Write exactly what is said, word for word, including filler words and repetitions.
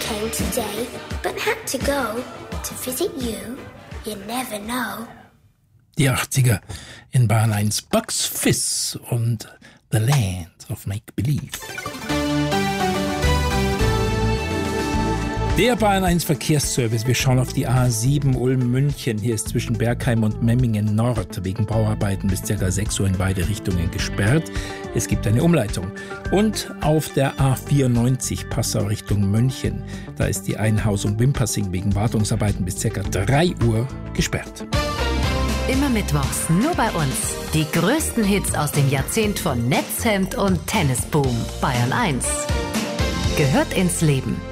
came today, but had to go to visit you. You never know. Die achtziger in Bahn eins, Bugs Fizz und The Land of Make Believe. Der Bahn eins Verkehrsservice. Wir schauen auf die A sieben Ulm-München. Hier ist zwischen Bergheim und Memmingen Nord wegen Bauarbeiten bis ca. sechs Uhr in beide Richtungen gesperrt. Es gibt eine Umleitung. Und auf der A vierundneunzig Passau Richtung München. Da ist die Einhausung Wimpassing wegen Wartungsarbeiten bis ca. drei Uhr gesperrt. Immer mittwochs, nur bei uns. Die größten Hits aus dem Jahrzehnt von Netzhemd und Tennisboom. Bayern eins. Gehört ins Leben.